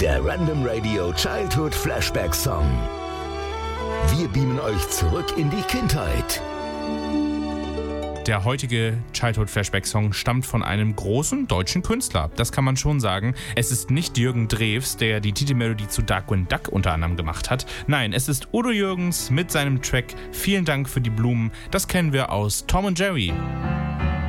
Der Random Radio Childhood Flashback Song. Wir beamen euch zurück in die Kindheit. Der heutige Childhood Flashback Song stammt von einem großen deutschen Künstler. Das kann man schon sagen. Es ist nicht Jürgen Drews, der die Titelmelodie zu Darkwing Duck unter anderem gemacht hat. Nein, es ist Udo Jürgens mit seinem Track Vielen Dank für die Blumen. Das kennen wir aus Tom und Jerry.